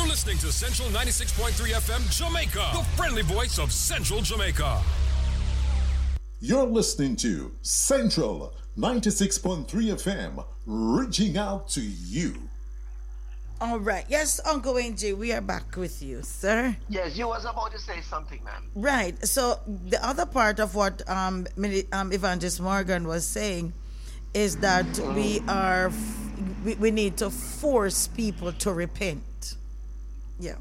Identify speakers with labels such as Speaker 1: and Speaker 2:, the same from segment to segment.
Speaker 1: You're listening to Central 96.3 FM Jamaica, the friendly voice of Central Jamaica.
Speaker 2: You're listening to Central 96.3 FM, reaching out to you.
Speaker 3: All right. Yes, Uncle Wayne G, we are back with you, sir.
Speaker 4: Yes, you was about to say something, ma'am.
Speaker 3: Right. So the other part of what Evangelist Morgan was saying is that we need to force people to repent. Yeah.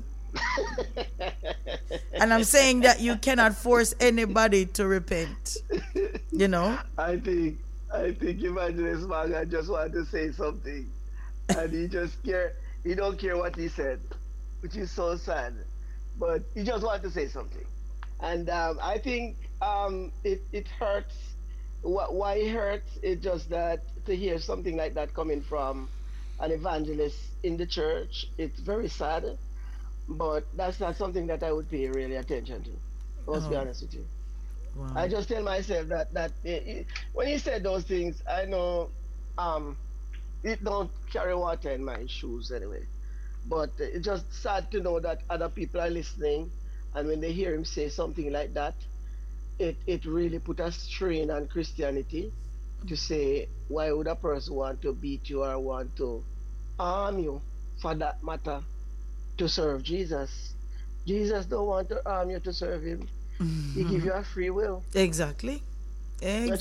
Speaker 3: And I'm saying that you cannot force anybody to repent. You know?
Speaker 4: I think Evangelist Morgan just wanted to say something, and he don't care what he said, which is so sad. But he just wanted to say something, and I think it hurts. Why it hurts? It's just that to hear something like that coming from an evangelist in the church, it's very sad. But that's not something that I would pay really attention to. Let's be honest with you.
Speaker 3: Wow.
Speaker 4: I just tell myself that when he said those things, I know it don't carry water in my shoes anyway. But it's just sad to know that other people are listening, and when they hear him say something like that, it really put a strain on Christianity to say, why would a person want to beat you or want to harm you, for that matter, to serve Jesus? Jesus don't want to harm you to serve him. He give you a free will.
Speaker 3: Exactly. He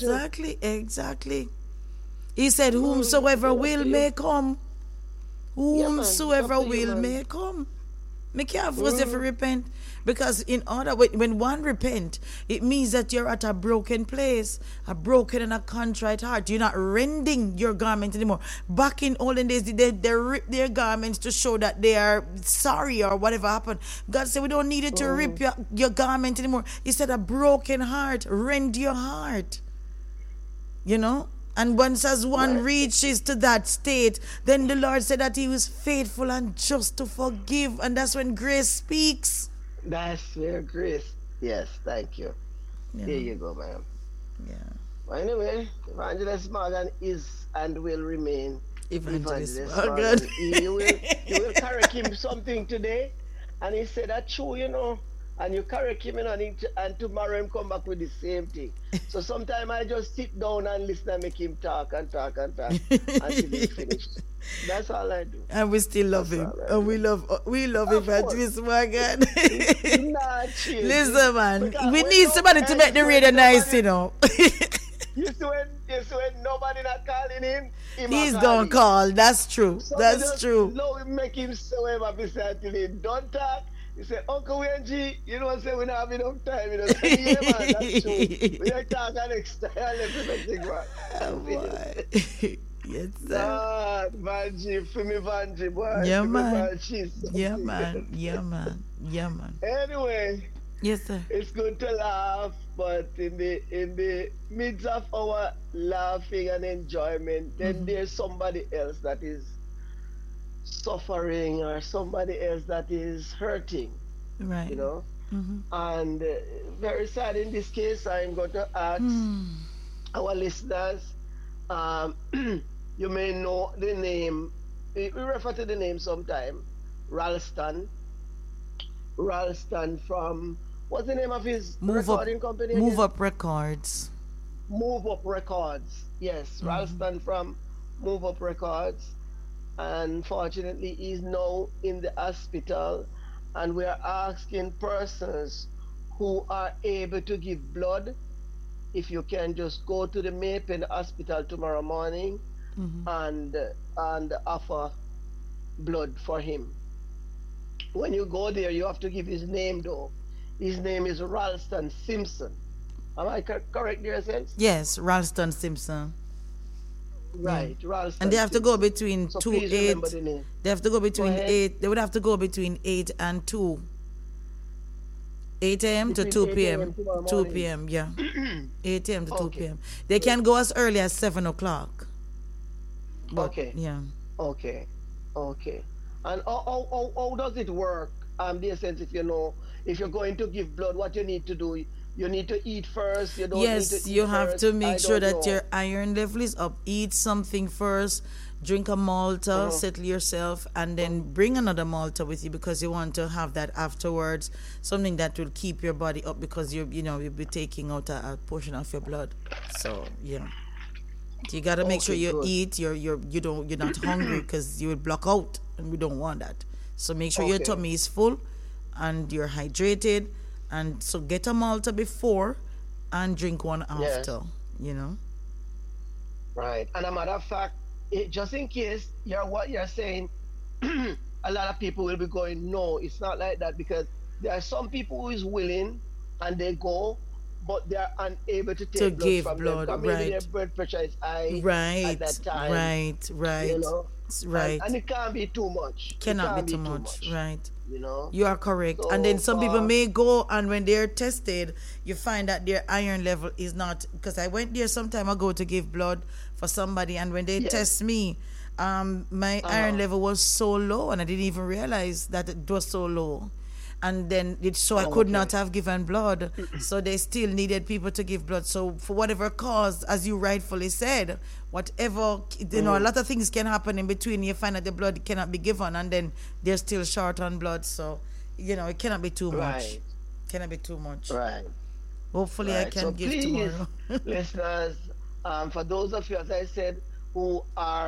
Speaker 3: said, whomsoever will may come. Whomsoever will may come. Me can't force you to repent. Because when one repent, it means that you're at a broken place, a broken and a contrite heart. You're not rending your garment anymore. Back in olden days, they rip their garments to show that they are sorry or whatever happened. God said, we don't need you to rip your garment anymore. He said, a broken heart, rend your heart. You know? And once as one reaches to that state, then the Lord said that he was faithful and just to forgive. And that's when grace speaks.
Speaker 4: That's where grace. Yes, thank you.
Speaker 3: Yeah.
Speaker 4: There you go, ma'am.
Speaker 3: Yeah.
Speaker 4: Well, anyway, Evangelist Morgan is and will remain
Speaker 3: Evangelist Morgan.
Speaker 4: You will correct him something today, and he said that's true, you know. And you correct him, and tomorrow him come back with the same thing. So sometimes I just sit down and listen and make him talk until he's finished. That's all I do.
Speaker 3: And we still love him. And we love Evangelist Morgan. Listen, man, we need somebody to make the radio nice, you know.
Speaker 4: You see when nobody not calling him,
Speaker 3: he's gonna call. That's true.
Speaker 4: So
Speaker 3: that's true.
Speaker 4: No, we make him so happy until he don't talk. He said, Uncle Wayne G, you know what I'm saying? We don't have enough time. You know, so, yeah, man, that's true. We'll talk next time. Everything, man.
Speaker 3: Oh, boy. Yes, sir.
Speaker 4: Vanji, for me, Vanji, boy.
Speaker 3: Yeah, man.
Speaker 4: Yeah, man.
Speaker 3: Yeah, man. Yeah, man.
Speaker 4: Anyway.
Speaker 3: Yes, sir.
Speaker 4: It's good to laugh, but in the midst of our laughing and enjoyment, then there's somebody else that is suffering or somebody else that is hurting,
Speaker 3: right?
Speaker 4: You know, and very sad in this case. I'm going to ask our listeners. You may know the name. We refer to the name sometime. Ralston from, what's the name of his recording company?
Speaker 3: Move Up Records.
Speaker 4: Move Up Records. Yes, Ralston from Move Up Records. Unfortunately, he's now in the hospital, and we are asking persons who are able to give blood, if you can just go to the Maypen Hospital tomorrow morning and offer blood for him. When you go there, you have to give his name, though. His name is Ralston Simpson. Am I correct there, sense?
Speaker 3: Yes, Ralston Simpson.
Speaker 4: Right, Ralston.
Speaker 3: And they have to go between
Speaker 4: so
Speaker 3: 2
Speaker 4: 8.
Speaker 3: They have to go between 8. They would have to go between 8 and 2. 8 a.m. to 2 p.m. 2 p.m. Yeah. 8 a.m. to 2 p.m. They can go as early as 7 o'clock. But,
Speaker 4: okay.
Speaker 3: Yeah.
Speaker 4: Okay. And how does it work? Dear sense, if you're going to give blood, what you need to do, you need to eat first. You don't need
Speaker 3: Yes,
Speaker 4: to eat
Speaker 3: you have
Speaker 4: first.
Speaker 3: to make
Speaker 4: I
Speaker 3: sure
Speaker 4: don't
Speaker 3: that
Speaker 4: know.
Speaker 3: your iron level is up. Eat something first, drink a Malta, settle yourself, and then bring another Malta with you because you want to have that afterwards. Something that will keep your body up because you'll be taking out a portion of your blood. So yeah, you gotta make sure
Speaker 4: Okay,
Speaker 3: you
Speaker 4: good.
Speaker 3: eat. You're not hungry because you will block out, and we don't want that. So make sure your
Speaker 4: Okay.
Speaker 3: tummy is full, and you're hydrated, and so get a Malta before, and drink one
Speaker 4: Yes.
Speaker 3: after. You know.
Speaker 4: Right. And a matter of fact, just in case what you're saying, a lot of people will be going, no, it's not like that, because there are some people who is willing and they go, but they are unable to take
Speaker 3: To
Speaker 4: blood
Speaker 3: give
Speaker 4: from
Speaker 3: blood,
Speaker 4: them. 'Cause maybe their
Speaker 3: right.
Speaker 4: blood pressure is high
Speaker 3: Right,
Speaker 4: at that time.
Speaker 3: right,
Speaker 4: You know,
Speaker 3: right.
Speaker 4: and it can't be too much.
Speaker 3: Cannot be
Speaker 4: It
Speaker 3: too
Speaker 4: can't
Speaker 3: much, right.
Speaker 4: You know,
Speaker 3: You are correct.
Speaker 4: So,
Speaker 3: And then some people
Speaker 4: uh,
Speaker 3: may go, and when they're tested, you find that their iron level is not. Because I went there some time ago to give blood for somebody, and when they
Speaker 4: Yes.
Speaker 3: test me, my iron level was so low, and I didn't even realize that it was so low. And then I could not have given blood. So they still needed people to give blood. So for whatever cause, as you rightfully said, whatever, a lot of things can happen in between. You find that the blood cannot be given, and then they're still short on blood. So, it cannot be too much.
Speaker 4: Right.
Speaker 3: Cannot be too much.
Speaker 4: right.
Speaker 3: Hopefully I
Speaker 4: Right.
Speaker 3: can
Speaker 4: So
Speaker 3: give
Speaker 4: please,
Speaker 3: tomorrow.
Speaker 4: listeners, for those of you, as I said, who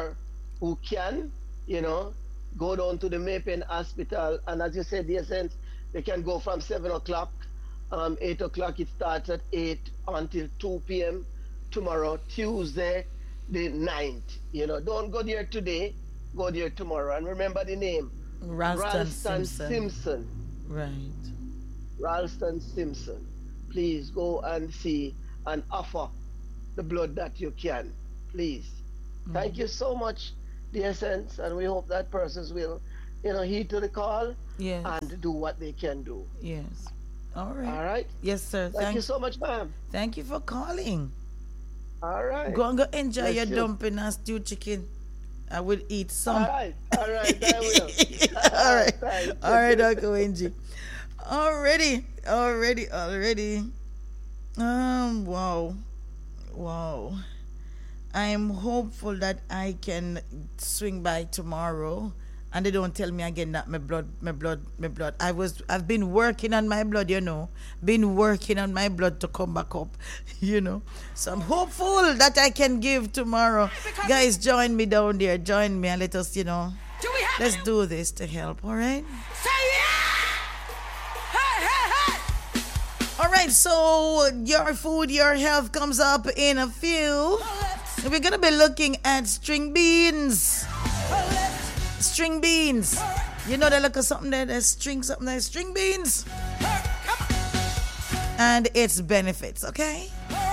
Speaker 4: can, go down to the Maypen Hospital, and as you said, the essence, they can go from 7 o'clock, 8 o'clock. It starts at 8 until 2 p.m. tomorrow, Tuesday, the 9th. Don't go there today, go there tomorrow, and remember the name,
Speaker 3: Ralston
Speaker 4: Simpson.
Speaker 3: Right.
Speaker 4: Ralston Simpson. Please go and see and offer the blood that you can. Please. Thank you so much, dear Sense, and we hope that persons will, heed to the call
Speaker 3: Yes.
Speaker 4: and do what they can do.
Speaker 3: Yes. All right.
Speaker 4: All right?
Speaker 3: Yes, sir.
Speaker 4: Thank you so much, ma'am.
Speaker 3: Thank you for calling.
Speaker 4: All right.
Speaker 3: Go and go enjoy
Speaker 4: Bless
Speaker 3: your
Speaker 4: you.
Speaker 3: dumpling and stewed chicken. I will eat some.
Speaker 4: All right. I will.
Speaker 3: All right.
Speaker 4: Thanks.
Speaker 3: All right, Uncle Angie. Already. Wow. I am hopeful that I can swing by tomorrow, and they don't tell me again that my blood. I've been working on my blood, been working on my blood to come back up, So I'm hopeful that I can give tomorrow. Guys, join me down there. Join me and let us, let's do this to help. All right.
Speaker 5: Say yeah! Hey!
Speaker 3: All right, so your food, your health comes up in a few. We're going to be looking at string beans. String beans. You know, they look at something there, there's string beans. And its benefits, okay?